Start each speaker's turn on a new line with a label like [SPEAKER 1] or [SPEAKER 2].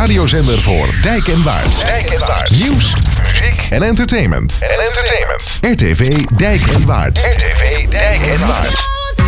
[SPEAKER 1] radiozender voor Dijk en Waard. Nieuws, muziek en entertainment. RTV Dijk en Waard. RTV Dijk en Waard.